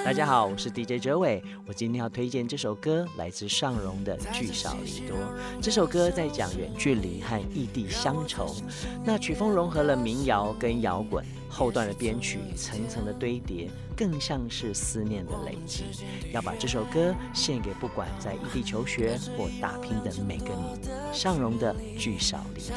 大家好，我是 DJ 哲伟。我今天要推荐这首歌，来自尚荣的《聚少离多》。这首歌在讲远距离和异地乡愁，那曲风融合了民谣跟摇滚，后段的编曲层层的堆叠，更像是思念的累积。要把这首歌献给不管在异地求学或打拼的每个你。尚荣的《聚少离多》。